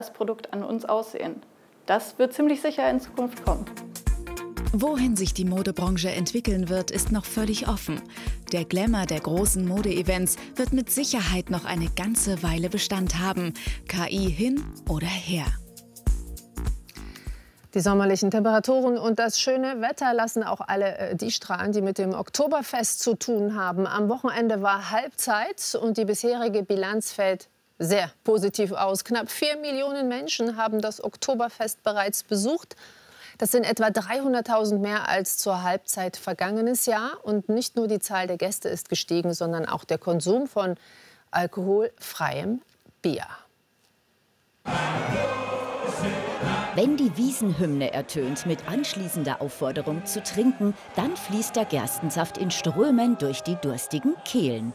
das Produkt an uns aussehen. Das wird ziemlich sicher in Zukunft kommen. Wohin sich die Modebranche entwickeln wird, ist noch völlig offen. Der Glamour der großen Mode-Events wird mit Sicherheit noch eine ganze Weile Bestand haben. KI hin oder her. Die sommerlichen Temperaturen und das schöne Wetter lassen auch alle die strahlen, die mit dem Oktoberfest zu tun haben. Am Wochenende war Halbzeit und die bisherige Bilanz fällt sehr positiv aus. Knapp 4 Millionen Menschen haben das Oktoberfest bereits besucht. Das sind etwa 300.000 mehr als zur Halbzeit vergangenes Jahr. Und nicht nur die Zahl der Gäste ist gestiegen, sondern auch der Konsum von alkoholfreiem Bier. Wenn die Wiesenhymne ertönt mit anschließender Aufforderung zu trinken, dann fließt der Gerstensaft in Strömen durch die durstigen Kehlen.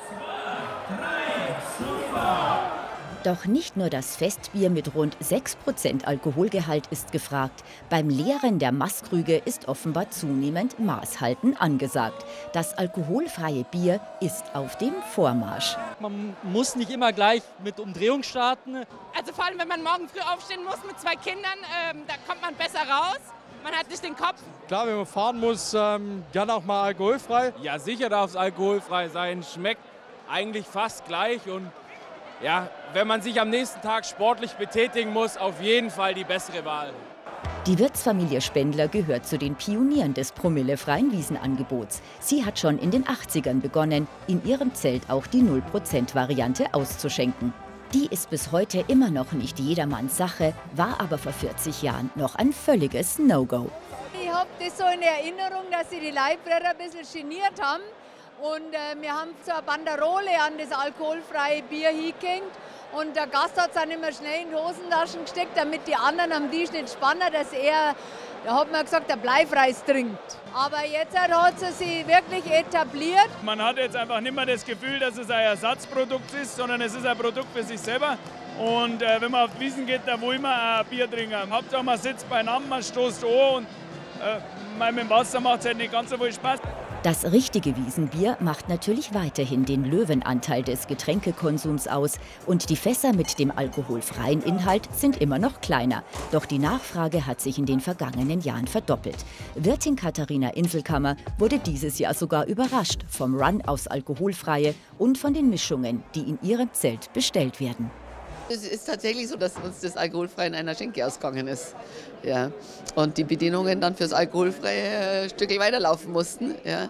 Doch nicht nur das Festbier mit rund 6% Alkoholgehalt ist gefragt. Beim Leeren der Maßkrüge ist offenbar zunehmend Maßhalten angesagt. Das alkoholfreie Bier ist auf dem Vormarsch. Man muss nicht immer gleich mit Umdrehung starten. Also vor allem, wenn man morgen früh aufstehen muss mit 2 Kindern, da kommt man besser raus. Man hat nicht den Kopf. Klar, wenn man fahren muss, gerne auch mal alkoholfrei. Ja, sicher darf es alkoholfrei sein. Schmeckt eigentlich fast gleich und ja, wenn man sich am nächsten Tag sportlich betätigen muss, auf jeden Fall die bessere Wahl. Die Wirtsfamilie Spendler gehört zu den Pionieren des promillefreien Wiesenangebots. Sie hat schon in den 80ern begonnen, in ihrem Zelt auch die 0%-Variante auszuschenken. Die ist bis heute immer noch nicht jedermanns Sache, war aber vor 40 Jahren noch ein völliges No-Go. Ich habe das so in Erinnerung, dass sie die Leibräder ein bisschen geniert haben. Und wir haben so eine Banderole an das alkoholfreie Bier hingehängt. Und der Gast hat es dann immer schnell in die Hosentaschen gesteckt, damit die anderen am Tisch nicht spannen, dass da hat man gesagt, der Bleifreis trinkt. Aber jetzt hat es sich wirklich etabliert. Man hat jetzt einfach nicht mehr das Gefühl, dass es ein Ersatzprodukt ist, sondern es ist ein Produkt für sich selber. Und wenn man auf die Wiesn geht, da will man ein Bier trinken. Hauptsache man sitzt beieinander, man stoßt an und mit dem Wasser macht es halt nicht ganz so viel Spaß. Das richtige Wiesenbier macht natürlich weiterhin den Löwenanteil des Getränkekonsums aus. Und die Fässer mit dem alkoholfreien Inhalt sind immer noch kleiner. Doch die Nachfrage hat sich in den vergangenen Jahren verdoppelt. Wirtin Katharina Inselkammer wurde dieses Jahr sogar überrascht vom Run aufs Alkoholfreie und von den Mischungen, die in ihrem Zelt bestellt werden. Es ist tatsächlich so, dass uns das Alkoholfreie in einer Schenke ausgegangen ist. Ja. Und die Bedienungen dann fürs alkoholfreie Stückel weiterlaufen mussten. Ja.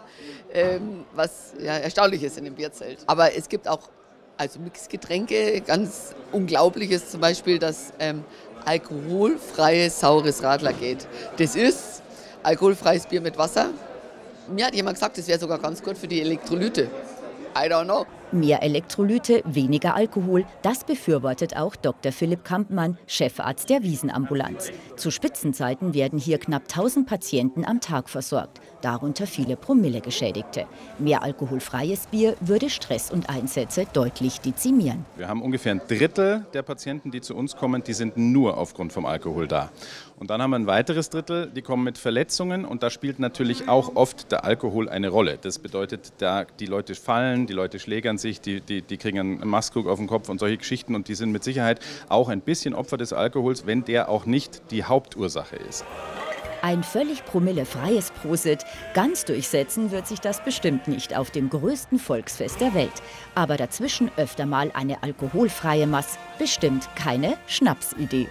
Was ja erstaunlich ist in dem Bierzelt. Aber es gibt auch Mixgetränke, ganz Unglaubliches zum Beispiel, dass alkoholfreies saures Radler geht. Das ist alkoholfreies Bier mit Wasser. Mir hat jemand gesagt, das wäre sogar ganz gut für die Elektrolyte. I don't know. Mehr Elektrolyte, weniger Alkohol, das befürwortet auch Dr. Philipp Kampmann, Chefarzt der Wiesenambulanz. Zu Spitzenzeiten werden hier knapp 1000 Patienten am Tag versorgt, darunter viele Promille-Geschädigte. Mehr alkoholfreies Bier würde Stress und Einsätze deutlich dezimieren. Wir haben ungefähr ein Drittel der Patienten, die zu uns kommen, die sind nur aufgrund vom Alkohol da. Und dann haben wir ein weiteres Drittel, die kommen mit Verletzungen und da spielt natürlich auch oft der Alkohol eine Rolle. Das bedeutet, die Leute fallen, die Leute schlägern sich, die kriegen einen Mastkrug auf den Kopf und solche Geschichten und die sind mit Sicherheit auch ein bisschen Opfer des Alkohols, wenn der auch nicht die Hauptursache ist. Ein völlig promillefreies Prosit. Ganz durchsetzen wird sich das bestimmt nicht auf dem größten Volksfest der Welt. Aber dazwischen öfter mal eine alkoholfreie Maß, bestimmt keine Schnapsidee.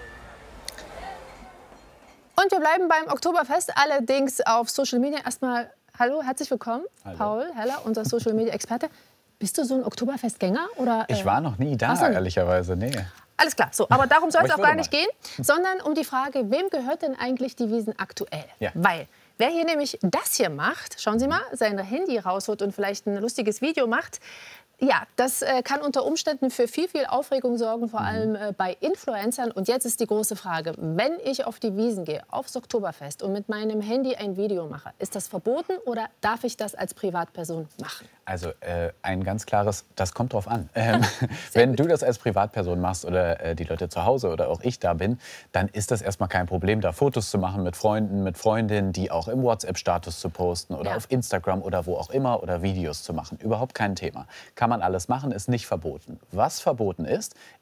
Und wir bleiben beim Oktoberfest, allerdings auf Social Media. Erstmal, hallo, herzlich willkommen, hallo. Paul Heller, unser Social Media Experte. Bist du so ein Oktoberfestgänger? Oder, ich war noch nie da, ehrlicherweise, nee. Alles klar, so, aber darum soll es auch gar nicht gehen, sondern um die Frage, wem gehört denn eigentlich die Wiesn aktuell? Ja. Weil, wer hier nämlich das hier macht, schauen Sie mal, sein Handy rausholt und vielleicht ein lustiges Video macht, ja, das kann unter Umständen für viel Aufregung sorgen, vor allem bei Influencern. Und jetzt ist die große Frage, wenn ich auf die Wiesn gehe, aufs Oktoberfest und mit meinem Handy ein Video mache, ist das verboten oder darf ich das als Privatperson machen? Also ein ganz klares, das kommt drauf an. Wenn du das als Privatperson machst oder die Leute zu Hause oder auch ich da bin, dann ist das erstmal kein Problem, da Fotos zu machen mit Freunden, mit Freundinnen, die auch im WhatsApp-Status zu posten oder auf Instagram oder wo auch immer oder Videos zu machen. Überhaupt kein Thema. Kann man alles machen, ist nicht verboten. Was verboten ist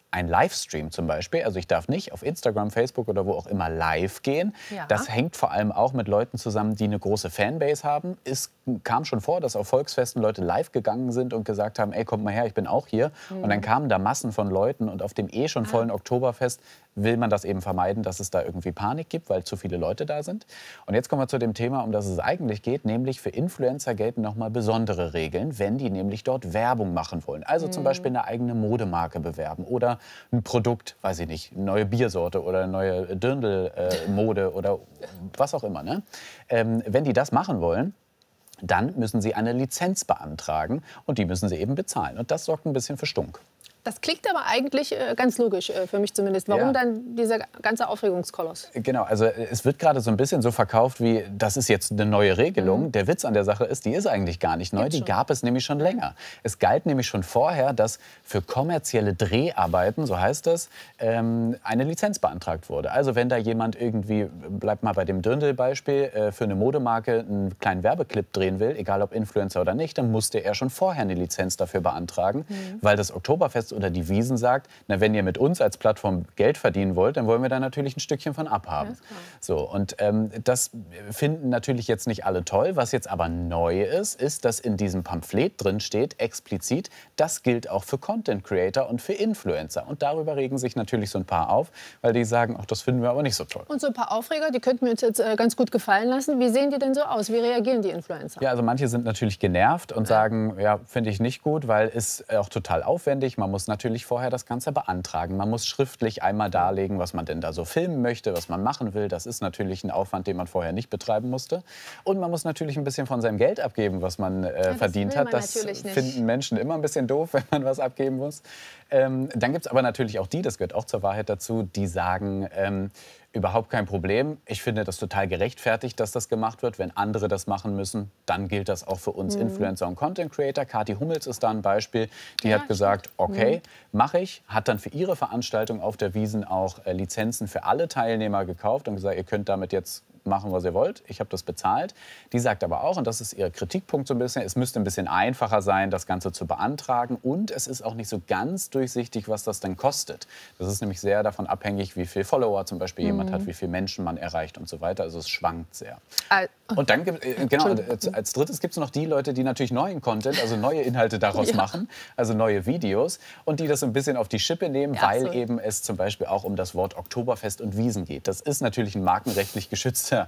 ein Livestream zum Beispiel, also ich darf nicht auf Instagram, Facebook oder wo auch immer live gehen. Ja. Das hängt vor allem auch mit Leuten zusammen, die eine große Fanbase haben. Es kam schon vor, dass auf Volksfesten Leute live gegangen sind und gesagt haben, ey, kommt mal her, ich bin auch hier. Und dann kamen da Massen von Leuten und auf dem schon vollen Oktoberfest will man das eben vermeiden, dass es da irgendwie Panik gibt, weil zu viele Leute da sind. Und jetzt kommen wir zu dem Thema, um das es eigentlich geht, nämlich für Influencer gelten noch mal besondere Regeln, wenn die nämlich dort Werbung machen wollen. Also zum Beispiel eine eigene Modemarke bewerben oder ein Produkt, weiß ich nicht, eine neue Biersorte oder eine neue Dirndl-Mode oder was auch immer. Ne? Wenn die das machen wollen, dann müssen sie eine Lizenz beantragen und die müssen sie eben bezahlen. Und das sorgt ein bisschen für Stunk. Das klingt aber eigentlich ganz logisch, für mich zumindest. Warum dann dieser ganze Aufregungskoloss? Genau, also es wird gerade so ein bisschen so verkauft wie, das ist jetzt eine neue Regelung. Der Witz an der Sache ist, die ist eigentlich gar nicht neu, die gab es nämlich schon länger. Es galt nämlich schon vorher, dass für kommerzielle Dreharbeiten, so heißt es, eine Lizenz beantragt wurde. Also wenn da jemand irgendwie, bleibt mal bei dem Dirndl-Beispiel, für eine Modemarke einen kleinen Werbeclip drehen will, egal ob Influencer oder nicht, dann musste er schon vorher eine Lizenz dafür beantragen, weil das Oktoberfest oder die Wiesn sagt, na, wenn ihr mit uns als Plattform Geld verdienen wollt, dann wollen wir da natürlich ein Stückchen von abhaben. So, und das finden natürlich jetzt nicht alle toll. Was jetzt aber neu ist, ist, dass in diesem Pamphlet drin steht, explizit, das gilt auch für Content Creator und für Influencer. Und darüber regen sich natürlich so ein paar auf, weil die sagen, ach, das finden wir aber nicht so toll. Und so ein paar Aufreger, die könnten wir uns jetzt ganz gut gefallen lassen. Wie sehen die denn so aus? Wie reagieren die Influencer? Ja, also manche sind natürlich genervt und sagen, ja, finde ich nicht gut, weil es auch total aufwendig. Man muss natürlich vorher das Ganze beantragen. Man muss schriftlich einmal darlegen, was man denn da so filmen möchte, was man machen will. Das ist natürlich ein Aufwand, den man vorher nicht betreiben musste. Und man muss natürlich ein bisschen von seinem Geld abgeben, was man verdient hat. Das finden Menschen immer ein bisschen doof, wenn man was abgeben muss. Dann gibt es aber natürlich auch die, das gehört auch zur Wahrheit dazu, die sagen, überhaupt kein Problem. Ich finde das total gerechtfertigt, dass das gemacht wird. Wenn andere das machen müssen, dann gilt das auch für uns Influencer und Content Creator. Kathi Hummels ist da ein Beispiel. Die hat gesagt, okay, mache ich. Hat dann für ihre Veranstaltung auf der Wiesn auch Lizenzen für alle Teilnehmer gekauft und gesagt, ihr könnt damit jetzt machen, was ihr wollt. Ich habe das bezahlt. Die sagt aber auch, und das ist ihr Kritikpunkt so ein bisschen, es müsste ein bisschen einfacher sein, das Ganze zu beantragen. Und es ist auch nicht so ganz durchsichtig, was das denn kostet. Das ist nämlich sehr davon abhängig, wie viele Follower zum Beispiel jemand hat, wie viele Menschen man erreicht und so weiter. Also es schwankt sehr. Und dann genau, als drittes gibt es noch die Leute, die natürlich neuen Content, also neue Inhalte daraus machen, also neue Videos und die das ein bisschen auf die Schippe nehmen, weil eben es zum Beispiel auch um das Wort Oktoberfest und Wiesn geht. Das ist natürlich ein markenrechtlich geschütztes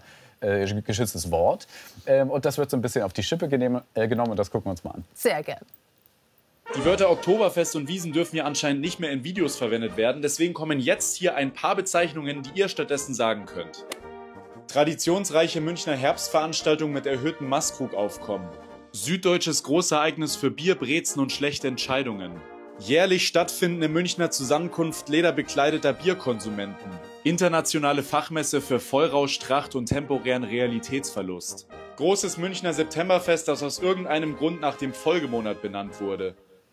Wort und das wird so ein bisschen auf die Schippe genommen und das gucken wir uns mal an. Sehr gern. Die Wörter Oktoberfest und Wiesn dürfen ja anscheinend nicht mehr in Videos verwendet werden. Deswegen kommen jetzt hier ein paar Bezeichnungen, die ihr stattdessen sagen könnt. Traditionsreiche Münchner Herbstveranstaltung mit erhöhtem Masskrugaufkommen. Süddeutsches Großereignis für Bier, Brezen und schlechte Entscheidungen. Jährlich stattfindende Münchner Zusammenkunft lederbekleideter Bierkonsumenten. Internationale Fachmesse für Vollrausch, Tracht und temporären Realitätsverlust. Großes Münchner Septemberfest, das aus irgendeinem Grund nach dem Folgemonat benannt wurde.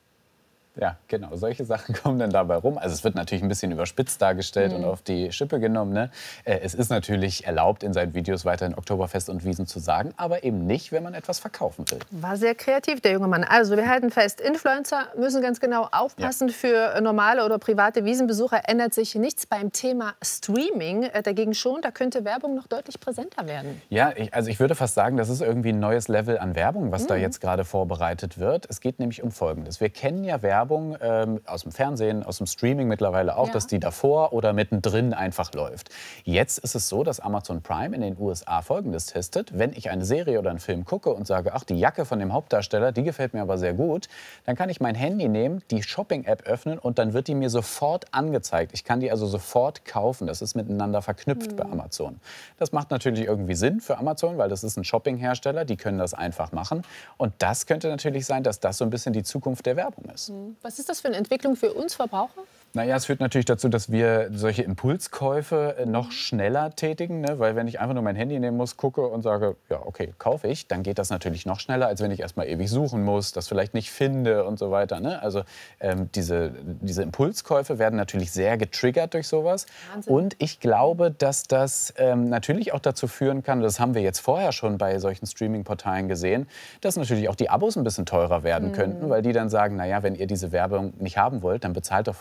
Ja, genau, solche Sachen kommen dann dabei rum. Also es wird natürlich ein bisschen überspitzt dargestellt und auf die Schippe genommen. Ne? Es ist natürlich erlaubt, in seinen Videos weiterhin Oktoberfest und Wiesn zu sagen, aber eben nicht, wenn man etwas verkaufen will. War sehr kreativ, der junge Mann. Also wir halten fest, Influencer müssen ganz genau aufpassen. Für normale oder private Wiesnbesucher ändert sich nichts. Beim Thema Streaming dagegen schon, da könnte Werbung noch deutlich präsenter werden. Ja, ich würde fast sagen, das ist irgendwie ein neues Level an Werbung, was da jetzt gerade vorbereitet wird. Es geht nämlich um Folgendes. Wir kennen ja Werbung aus dem Fernsehen, aus dem Streaming mittlerweile auch, dass die davor oder mittendrin einfach läuft. Jetzt ist es so, dass Amazon Prime in den USA Folgendes testet. Wenn ich eine Serie oder einen Film gucke und sage, ach, die Jacke von dem Hauptdarsteller, die gefällt mir aber sehr gut, dann kann ich mein Handy nehmen, die Shopping-App öffnen und dann wird die mir sofort angezeigt. Ich kann die also sofort kaufen. Das ist miteinander verknüpft bei Amazon. Das macht natürlich irgendwie Sinn für Amazon, weil das ist ein Shopping-Hersteller, die können das einfach machen. Und das könnte natürlich sein, dass das so ein bisschen die Zukunft der Werbung ist. Was ist das für eine Entwicklung für uns Verbraucher? Naja, es führt natürlich dazu, dass wir solche Impulskäufe noch schneller tätigen. Ne? Weil wenn ich einfach nur mein Handy nehmen muss, gucke und sage, ja, okay, kaufe ich, dann geht das natürlich noch schneller, als wenn ich erst mal ewig suchen muss, das vielleicht nicht finde und so weiter. Ne? Also diese Impulskäufe werden natürlich sehr getriggert durch sowas. Wahnsinn. Und ich glaube, dass das natürlich auch dazu führen kann, das haben wir jetzt vorher schon bei solchen Streaming-Portalen gesehen, dass natürlich auch die Abos ein bisschen teurer werden könnten, weil die dann sagen, naja, wenn ihr diese Werbung nicht haben wollt, dann bezahlt doch vielleicht ein bisschen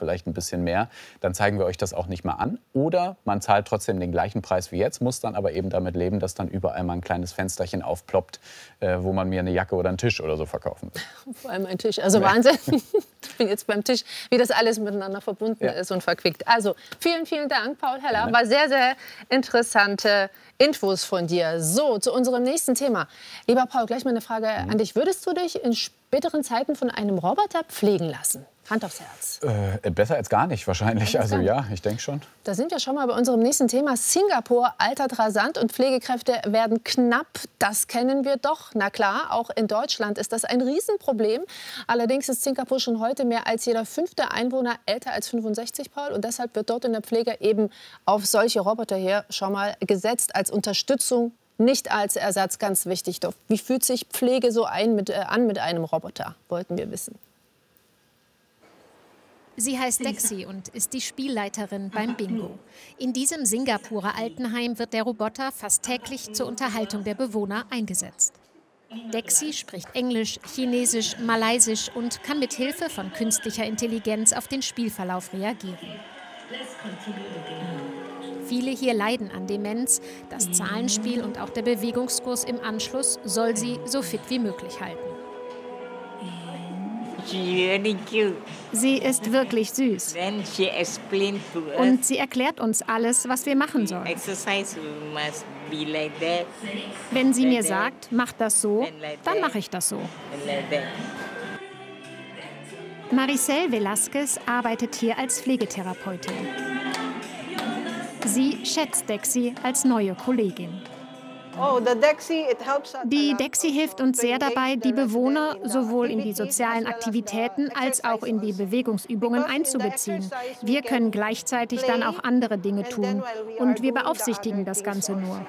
bisschen mehr, dann zeigen wir euch das auch nicht mal an. Oder man zahlt trotzdem den gleichen Preis wie jetzt, muss dann aber eben damit leben, dass dann überall mal ein kleines Fensterchen aufploppt, wo man mir eine Jacke oder einen Tisch oder so verkaufen will. Vor allem ein Tisch. Also Wahnsinn. Ich bin jetzt beim Tisch, wie das alles miteinander verbunden ist und verquickt. Also vielen, vielen Dank, Paul Heller. War sehr, sehr interessante Infos von dir. So, zu unserem nächsten Thema. Lieber Paul, gleich mal eine Frage an dich. Würdest du dich in späteren Zeiten von einem Roboter pflegen lassen? Hand aufs Herz. Besser als gar nicht wahrscheinlich. Also ja, ich denke schon. Da sind wir schon mal bei unserem nächsten Thema. Singapur altert rasant und Pflegekräfte werden knapp. Das kennen wir doch. Na klar, auch in Deutschland ist das ein Riesenproblem. Allerdings ist Singapur schon heute mehr als jeder 5. Einwohner älter als 65, Paul. Und deshalb wird dort in der Pflege eben auf solche Roboter hier schon mal gesetzt als Unterstützung, nicht als Ersatz. Ganz wichtig. Doch wie fühlt sich Pflege so an mit einem Roboter, wollten wir wissen. Sie heißt Dexi und ist die Spielleiterin beim Bingo. In diesem Singapurer Altenheim wird der Roboter fast täglich zur Unterhaltung der Bewohner eingesetzt. Dexi spricht Englisch, Chinesisch, Malaysisch und kann mit Hilfe von künstlicher Intelligenz auf den Spielverlauf reagieren. Viele hier leiden an Demenz. Das Zahlenspiel und auch der Bewegungskurs im Anschluss soll sie so fit wie möglich halten. Sie ist wirklich süß. Und sie erklärt uns alles, was wir machen sollen. Wenn sie mir sagt, mach das so, dann mache ich das so. Maricel Velasquez arbeitet hier als Pflegetherapeutin. Sie schätzt Dexi als neue Kollegin. Die Dexi hilft uns sehr dabei, die Bewohner sowohl in die sozialen Aktivitäten als auch in die Bewegungsübungen einzubeziehen. Wir können gleichzeitig dann auch andere Dinge tun und wir beaufsichtigen das Ganze nur.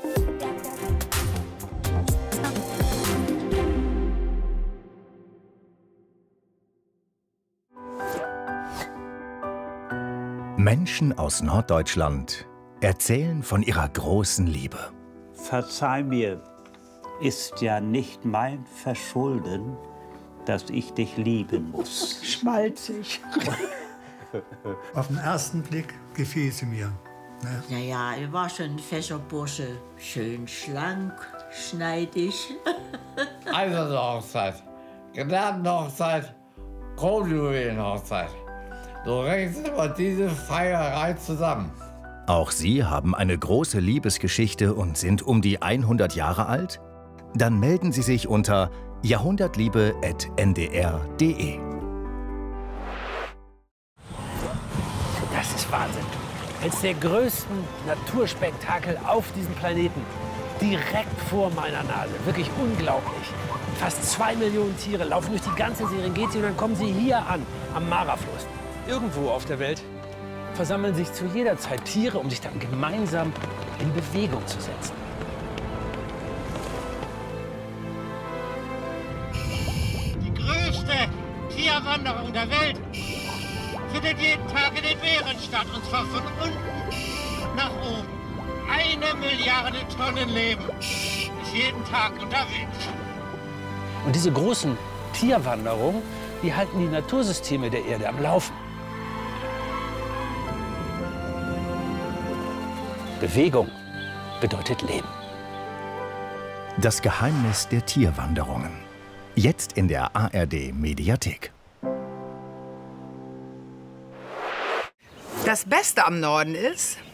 Menschen aus Norddeutschland erzählen von ihrer großen Liebe. Verzeih mir, ist ja nicht mein Verschulden, dass ich dich lieben muss. Schmalzig. Auf den ersten Blick gefiel sie mir. Ne? Ja, er war schon ein fescher Bursche. Schön schlank, schneidig. Eiserne Hochzeit, Gnadenhochzeit, Kronjuwelenhochzeit. So rechnest immer diese Feierei zusammen. Auch Sie haben eine große Liebesgeschichte und sind um die 100 Jahre alt? Dann melden Sie sich unter jahrhundertliebe@ndr.de. Das ist Wahnsinn. Eines der größten Naturspektakel auf diesem Planeten. Direkt vor meiner Nase. Wirklich unglaublich. Fast 2 Millionen Tiere laufen durch die ganze Serengeti und dann kommen sie hier an, am Mara-Fluss. Irgendwo auf der Welt versammeln sich zu jeder Zeit Tiere, um sich dann gemeinsam in Bewegung zu setzen. Die größte Tierwanderung der Welt findet jeden Tag in den Meeren statt, und zwar von unten nach oben. 1 Milliarde Tonnen Leben ist jeden Tag unterwegs. Und diese großen Tierwanderungen, die halten die Natursysteme der Erde am Laufen. Bewegung bedeutet Leben. Das Geheimnis der Tierwanderungen. Jetzt in der ARD-Mediathek. Das Beste am Norden ist,